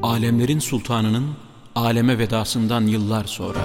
Alemlerin sultanının aleme vedasından yıllar sonra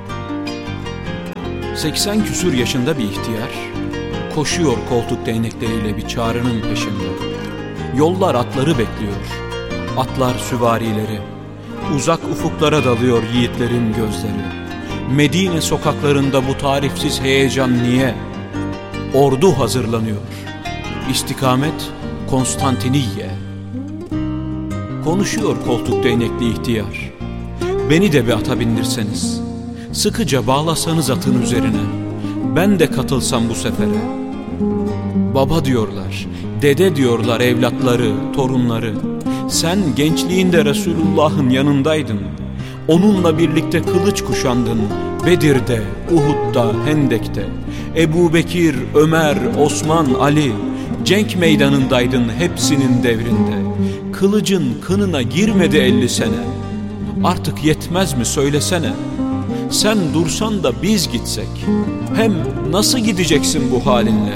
80 küsur yaşında bir ihtiyar koşuyor koltuk değnekleriyle bir çağrının peşinde. Yollar atları bekliyor, atlar süvarileri, uzak ufuklara dalıyor yiğitlerin gözleri. Medine sokaklarında bu tarifsiz heyecan niye? Ordu hazırlanıyor, istikamet Konstantiniye. Konuşuyor koltuk değnekli ihtiyar, beni de bir ata bindirseniz, sıkıca bağlasanız atın üzerine, ben de katılsam bu sefere. Baba diyorlar, dede diyorlar evlatları, torunları, sen gençliğinde Resulullah'ın yanındaydın, onunla birlikte kılıç kuşandın, Bedir'de, Uhud'da, Hendek'te, Ebu Bekir, Ömer, Osman, Ali, cenk meydanındaydın hepsinin devrinde. Kılıcın kınına girmedi 50 sene, artık yetmez mi söylesene. Sen dursan da biz gitsek, hem nasıl gideceksin bu halinle?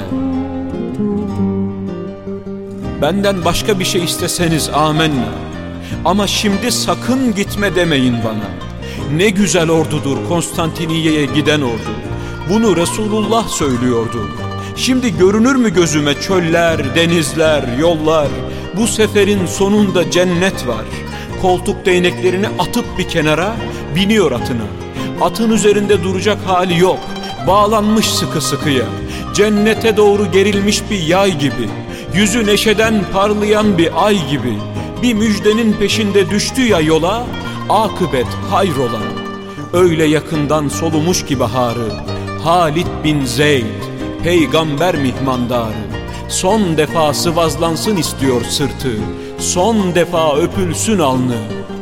Benden başka bir şey isteseniz amenna, ama şimdi sakın gitme demeyin bana. Ne güzel ordudur Konstantiniye'ye giden ordu, bunu Resulullah söylüyordu. Şimdi görünür mü gözüme çöller, denizler, yollar? Bu seferin sonunda cennet var. Koltuk değneklerini atıp bir kenara biniyor atına. Atın üzerinde duracak hali yok, bağlanmış sıkı sıkıya. Cennete doğru gerilmiş bir yay gibi, yüzü neşeden parlayan bir ay gibi. Bir müjdenin peşinde düştü ya yola, akıbet hayrola. Öyle yakından solumuş ki baharı, Halid bin Zeyd, peygamber mihmandarı. Son defa sıvazlansın istiyor sırtı, son defa öpülsün alnı.